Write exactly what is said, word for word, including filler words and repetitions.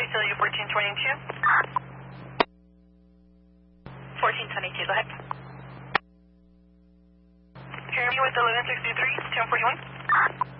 facility fourteen twenty-two. fourteen twenty-two, go ahead. Hear me with eleven sixty-three, ten forty-one.